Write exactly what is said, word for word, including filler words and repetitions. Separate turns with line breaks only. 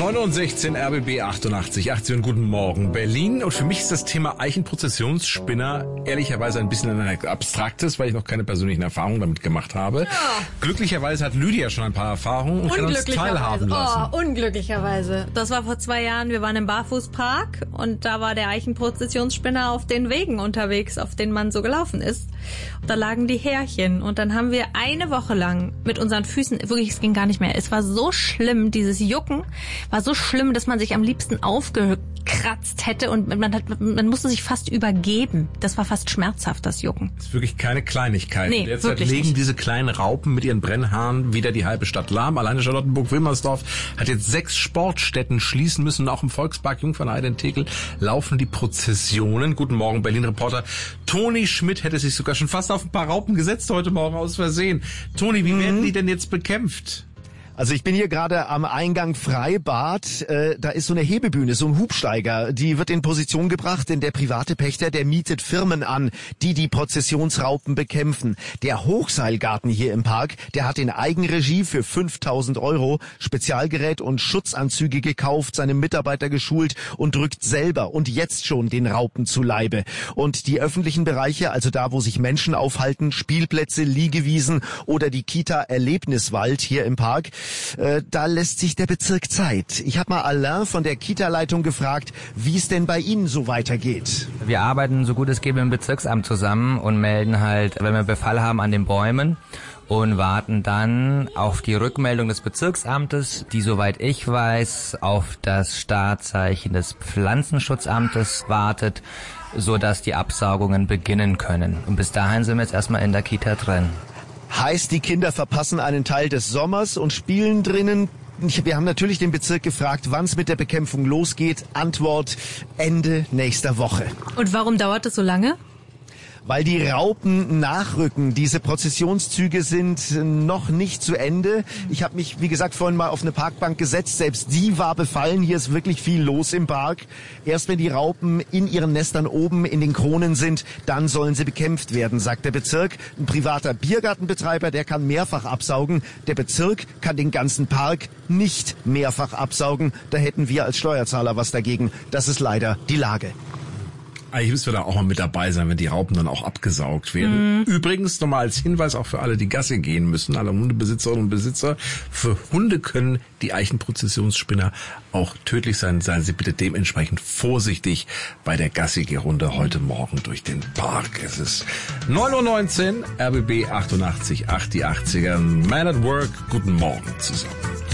neun und sechzehn R B B achtundachtzig, achtzehn, guten Morgen Berlin. Und für mich ist das Thema Eichenprozessionsspinner ehrlicherweise ein bisschen ein abstraktes, weil ich noch keine persönlichen Erfahrungen damit gemacht habe. Ja. Glücklicherweise hat Lydia schon ein paar Erfahrungen und kann uns teilhaben lassen.
Oh, unglücklicherweise. Das war vor zwei Jahren, wir waren im Barfußpark und da war der Eichenprozessionsspinner auf den Wegen unterwegs, auf denen man so gelaufen ist. Und da lagen die Härchen und dann haben wir eine Woche lang mit unseren Füßen, wirklich, es ging gar nicht mehr. Es war so schlimm, dieses Jucken war so schlimm, dass man sich am liebsten aufgekratzt hätte und man hat, man musste sich fast übergeben. Das war fast schmerzhaft, das Jucken.
Das ist wirklich keine Kleinigkeit.
Nee,
derzeit legen
nicht.
diese kleinen Raupen mit ihren Brennhaaren wieder die halbe Stadt lahm. Alleine Charlottenburg-Wilmersdorf hat jetzt sechs Sportstätten schließen müssen. Auch im Volkspark Jungfernheide in Tegel laufen die Prozessionen. Guten Morgen, Berlin-Reporter Toni Schmidt hätte sich sogar schon fast auf ein paar Raupen gesetzt heute Morgen aus Versehen. Toni, wie mhm. werden die denn jetzt bekämpft?
Also ich bin hier gerade am Eingang Freibad, äh, da ist so eine Hebebühne, so ein Hubsteiger, die wird in Position gebracht, denn der private Pächter, der mietet Firmen an, die die Prozessionsraupen bekämpfen. Der Hochseilgarten hier im Park, der hat in Eigenregie für fünftausend Euro Spezialgerät und Schutzanzüge gekauft, seine Mitarbeiter geschult und drückt selber und jetzt schon den Raupen zu Leibe. Und die öffentlichen Bereiche, also da, wo sich Menschen aufhalten, Spielplätze, Liegewiesen oder die Kita Erlebniswald hier im Park, Äh, da lässt sich der Bezirk Zeit. Ich habe mal Alain von der Kita-Leitung gefragt, wie es denn bei Ihnen so weitergeht.
Wir arbeiten so gut es geht mit dem Bezirksamt zusammen und melden halt, wenn wir Befall haben, an den Bäumen und warten dann auf die Rückmeldung des Bezirksamtes, die, soweit ich weiß, auf das Startzeichen des Pflanzenschutzamtes wartet, so dass die Absaugungen beginnen können. Und bis dahin sind wir jetzt erstmal in der Kita drin.
Heißt, die Kinder verpassen einen Teil des Sommers und spielen drinnen. Wir haben natürlich den Bezirk gefragt, wann es mit der Bekämpfung losgeht. Antwort: Ende nächster Woche.
Und warum dauert es so lange?
Weil die Raupen nachrücken. Diese Prozessionszüge sind noch nicht zu Ende. Ich habe mich, wie gesagt, vorhin mal auf eine Parkbank gesetzt. Selbst die war befallen. Hier ist wirklich viel los im Park. Erst wenn die Raupen in ihren Nestern oben in den Kronen sind, dann sollen sie bekämpft werden, sagt der Bezirk. Ein privater Biergartenbetreiber, der kann mehrfach absaugen. Der Bezirk kann den ganzen Park nicht mehrfach absaugen. Da hätten wir als Steuerzahler was dagegen. Das ist leider die Lage.
Eigentlich müssen wir da auch mal mit dabei sein, wenn die Raupen dann auch abgesaugt werden. Mhm. Übrigens nochmal als Hinweis auch für alle, die Gassi gehen müssen, alle Hundebesitzerinnen und Besitzer. Für Hunde können die Eichenprozessionsspinner auch tödlich sein. Seien Sie bitte dementsprechend vorsichtig bei der Gassi-Runde heute Morgen durch den Park. Es ist neun Uhr neunzehn, R B B achtundachtzig, acht die achtziger, Man at Work. Guten Morgen zusammen.